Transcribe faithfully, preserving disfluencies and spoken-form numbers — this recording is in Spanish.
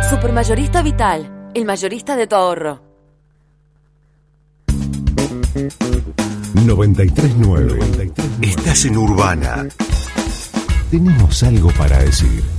Supermayorista Vital, el mayorista de tu ahorro. noventa y tres nueve. Estás en Urbana. Tenemos algo para decir.